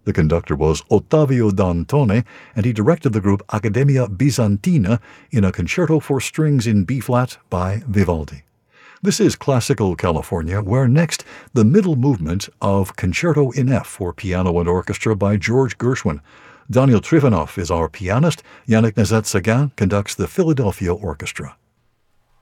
The conductor was Ottavio Dantone, and he directed the group Accademia Bizantina in a concerto for strings in B-flat by Vivaldi. This is Classical California, where next the middle movement of Concerto in F for piano and orchestra by George Gershwin. Daniel Trifonov is our pianist. Yannick Nazet-Seguin conducts the Philadelphia Orchestra.